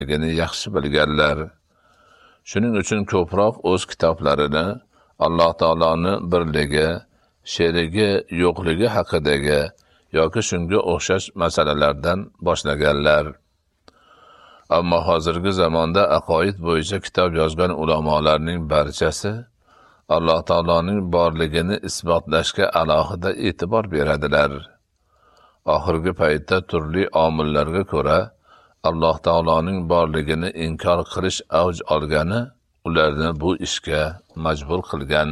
yaxshi bilganlar. Shuning uchun ko'proq o'z kitoblarini Alloh taoloni birligi, sherigi yo'qligi haqidagi yoki shunga o'xshash masalalardan boshlaganlar. Ammo hozirgi zamonda aqoid bo'yicha kitob yozgan ulamolarning barchasi Alloh taoloning borligini isbotlashga alohida e'tibor beradilar. Oxirgi paytda turli omillarga ko'ra Alloh taoloning borligini inkor qilish avj olgani ularni bu ishga majbur qilgan.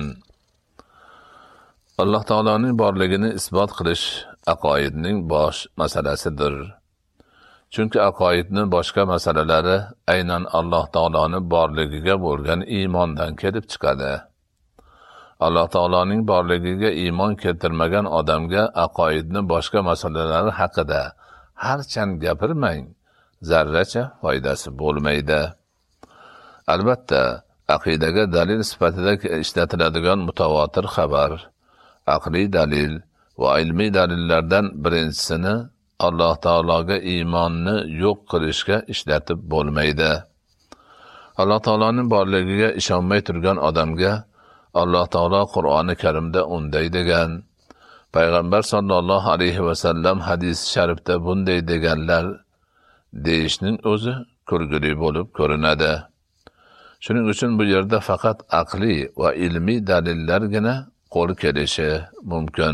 Alloh taoloning borligini isbot qilish aqoidning bosh masalasidir. Chunki aqoidning boshqa masalalari aynan Alloh taoloning borligiga bo'lgan iymondan kelib chiqadi. Alloh taoloning borligiga iymon keltirmagan odamga aqoidning boshqa masalalari haqida harchand gapirmang, zarracha foydasi bo'lmaydi. Albatta, aqidaga dalil sifatida ishlatiladigan mutawatir xabar, aqliy dalil va ilmiy dalillardan birinchisini Alloh taologa iymonni yo'q qilishga ishlatib bo'lmaydi. Alloh taoloning borligiga ishonmay turgan odamga Alloh taolo Qur'oni Karimda unday degan, Payg'ambar sollallohu alayhi va sallam hadis sharifda bunday deganlar deyishning o'zi kulgili bo'lib ko'rinadi. Shuning uchun bu yerda faqat aqliy va ilmiy dalillargina qo'l kelishi mumkin.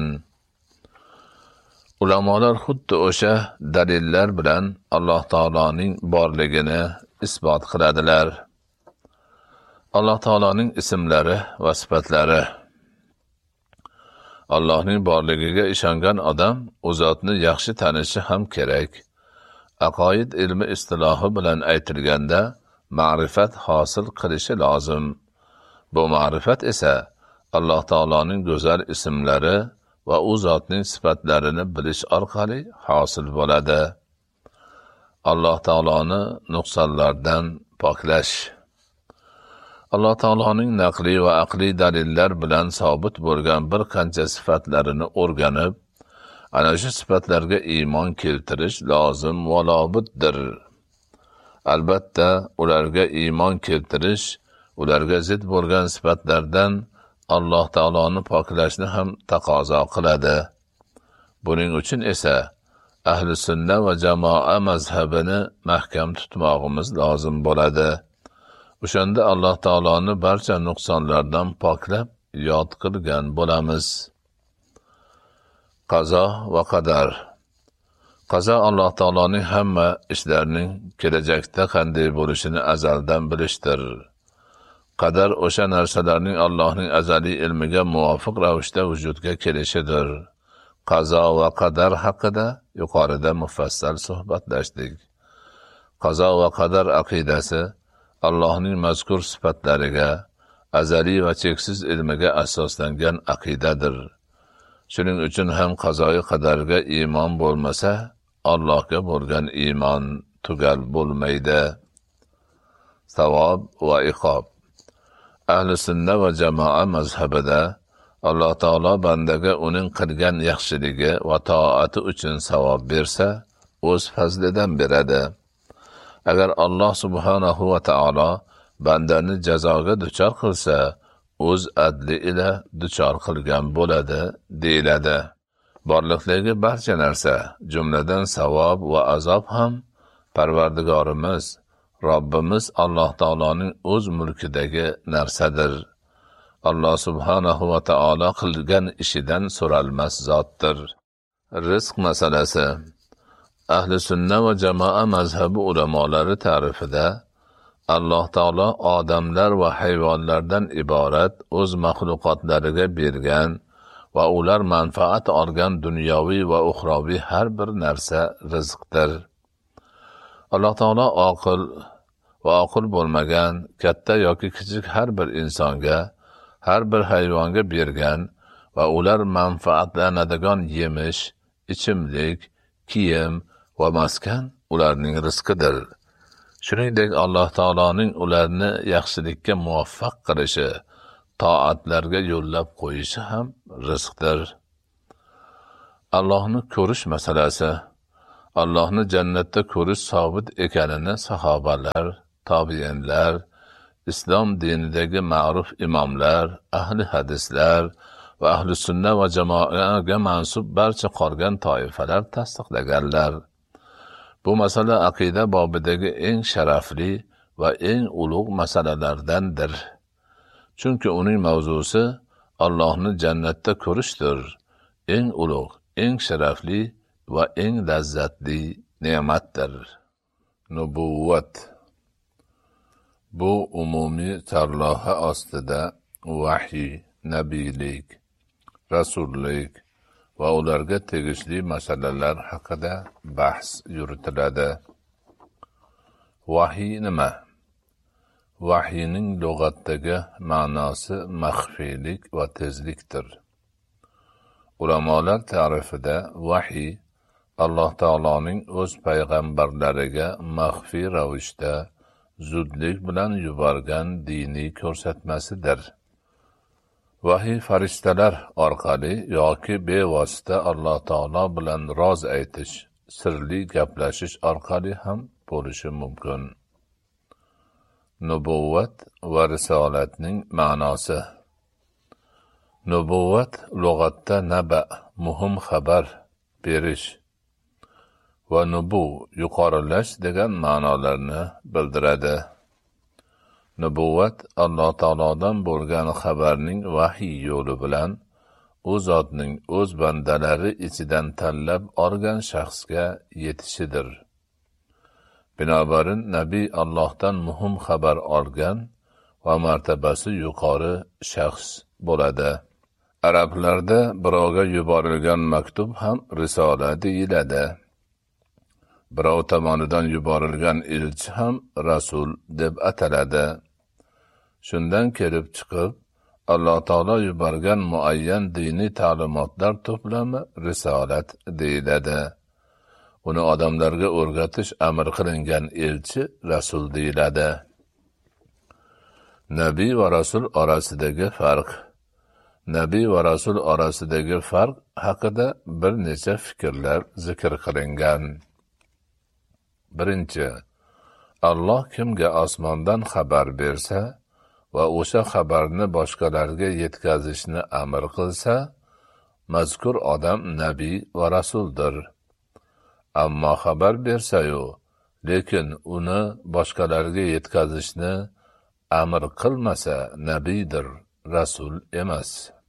Ulamolar xuddi o'sha dalillar bilan Alloh taoloning borligini isbot qiladilar. Alloh taoloning ismlari va sifatlari. Allohning borligiga ishongan odam u zotni yaxshi tanishi ham kerak. Aqoid ilmi istilohi bilan aytilganda ma'rifat hosil qilishi lozim. Bu ma'rifat esa Alloh taoloning go'zal ismlari va u zotning sifatlarini bilish orqali hosil bo'ladi. Alloh taoloni nuqsonlardan poklash. Alloh taoloning naqliy va aqliy dalillar bilan sobit bo'lgan bir qancha sifatlarini o'rganib, ana shu sifatlarga iymon keltirish lozim va lobuddir. Albatta, ularga iymon keltirish, ularga zid bo'lgan sifatlardan Alloh taoloni poklashni ham taqozo qiladi. Buning uchun esa ahli sunna va jamoa mazhabini mahkam tutmog'imiz lozim bo'ladi. O'shanda Alloh taoloni barcha nuqsonlardan poklab yod qilgan bo'lamiz. Qazo va qadar. Qazo Alloh taoloning hamma ishlarining kelajakda qanday bo'lishini azaldan bilishdir. Qadar o'sha narsalarning Allohning azaliy ilmiga muvofiq ravishda vujudga kelishidir. Qazo va qadar haqida yuqorida mufassal suhbatlashdik. Qazo va qadar aqidasi Allohning mazkur sifatlariga, azaliy va cheksiz ilmiga asoslangan aqidadir. Shuning uchun ham qazoyi qadarga iymon bo'lmasa, Allohga bo'lgan iymon tugal bo'lmaydi. Savob va iqob. Ahli sunna va jamoa mazhabida Alloh taolo bandaga uning qilgan yaxshiligi va toati uchun savob bersa, o'z fazlidan beradi. Agar Alloh subhanahu va taolo bandani jazoga duchor qilsa, o'z adli ila duchor qilgan bo'ladi, deyiladi. Borliqdagi barcha narsa, jumladan savob va azob ham Parvardigorimiz, Robbimiz Alloh taoloning o'z mulkidagi narsadir. Alloh subhanahu va taolo qilgan ishidan so'ralmas zotdir. Rizq masalasi. Ahli sunna va jamoa mazhabi ulamolari ta'rifida Alloh taolo odamlar va hayvonlardan iborat o'z maxluqotlariga bergan va ular manfaat olgan dunyoviy va uxroviy har bir narsa rizqdir. Alloh taolo oqil va oqil bo'lmagan, katta yoki kichik har bir insonga, har bir hayvonga bergan va ular manfaatlanadigan yemish, ichimlik, kiyim va maskan ularning rizqidir. Shuningdek, Alloh taoloning ularni yaxshilikka muvaffaq qilishi, toatlarga yo'llab qo'yishi ham rizqdir. Allohni ko'rish masalasi. Allohni jannatda ko'rish sobit ekanini sahobalar, tobiinlar, islom dinidagi ma'ruf imomlar, ahli hadislar va ahli sunna va jamoaga mansub barcha qolgan toifalar tasdiqlaganlar. Bu masala aqida bobidagi eng sharafli va eng ulug' masalalardandir. Chunki uning mavzusi Allohni jannatda ko'rishdir. Eng ulug', eng sharafli va eng lazzatli ne'matdir. Nubuvat. Bu umumiy sarloha ostida vahiy, nabiylik, rasullik va ularga tegishli masalalar haqida bahs yuritiladi. Vahiy nima? Vahiyning lug'atdagi ma'nosi maxfiylik va tezlikdir. Ulamolar ta'rifida vahiy Alloh taoloning o'z payg'ambarlariga maxfiy ravishda zudlik bilan yuborgan diniy ko'rsatmasidir. Vahiy farishtalar orqali yoki bevosita Alloh taolo bilan roz aytish, sirli gaplashish orqali ham bo'lishi mumkin. Nubuvat va risolatning ma'nosi. Nubuvat lug'atda naba, muhim xabar berish va nubu, yuqorilash degan ma'nolarni bildiradi. Nubuvat Alloh taolodan bo'lgan xabarning vahiy yo'li bilan u zotning o'z bandalari ichidan tanlab olgan shaxsga yetishidir. Binobarin nabiy Allohdan muhim xabar olgan va martabasi yuqori shaxs bo'ladi. Arablarda birovga yuborilgan maktub ham risola deyiladi. Birov tomonidan yuborilgan elchi ham rasul deb ataladi. Shundan kelib chiqib, Alloh taolo yuborgan muayyan diniy ta'limotlar to'plami risolat deyiladi. Uni odamlarga o'rgatish amr qilingan elchi rasul deyiladi. Nabiy va rasul orasidagi farq. Nabiy va rasul orasidagi farq haqida bir necha fikrlar zikr qilingan. Birinchi, Alloh kimga osmondan xabar bersa va o'sha xabarni boshqalarga yetkazishni amr qilsa, mazkur odam nabiy va rasuldir. Ammo xabar bersa-yu, lekin uni boshqalarga yetkazishni amr qilmasa, nabiydir, rasul emas.